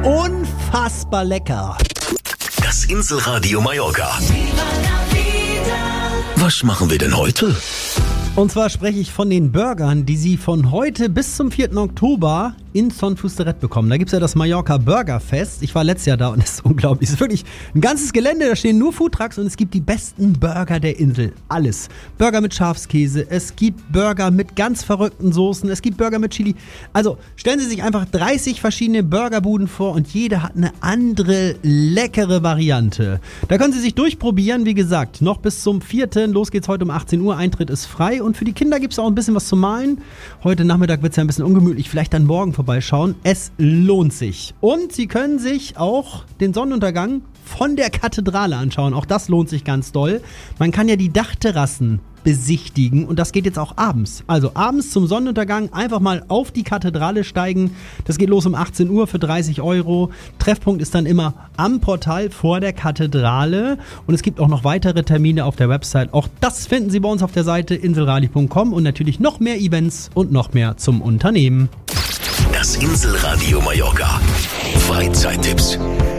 Unfassbar lecker. Das Inselradio Mallorca. Was machen wir denn heute? Und zwar spreche ich von den Burgern, die Sie von heute bis zum 4. Oktober in Son Fusteret bekommen. Da gibt es ja das Mallorca Burger Fest. Ich war letztes Jahr da und es ist unglaublich. Es ist wirklich ein ganzes Gelände, da stehen nur Foodtrucks und es gibt die besten Burger der Insel. Alles. Burger mit Schafskäse, es gibt Burger mit ganz verrückten Soßen, es gibt Burger mit Chili. Also stellen Sie sich einfach 30 verschiedene Burgerbuden vor und jede hat eine andere leckere Variante. Da können Sie sich durchprobieren, wie gesagt, noch bis zum 4. Los geht's heute um 18 Uhr, Eintritt ist frei und für die Kinder gibt es auch ein bisschen was zu malen. Heute Nachmittag wird es ja ein bisschen ungemütlich, vielleicht dann morgen vorbeischauen. Es lohnt sich. Und Sie können sich auch den Sonnenuntergang von der Kathedrale anschauen. Auch das lohnt sich ganz doll. Man kann ja die Dachterrassen besichtigen und das geht jetzt auch abends. Also abends zum Sonnenuntergang einfach mal auf die Kathedrale steigen. Das geht los um 18 Uhr für 30 €. Treffpunkt ist dann immer am Portal vor der Kathedrale und es gibt auch noch weitere Termine auf der Website. Auch das finden Sie bei uns auf der Seite inselradio.com und natürlich noch mehr Events und noch mehr zum Unternehmen. Das Inselradio Mallorca. Freizeittipps.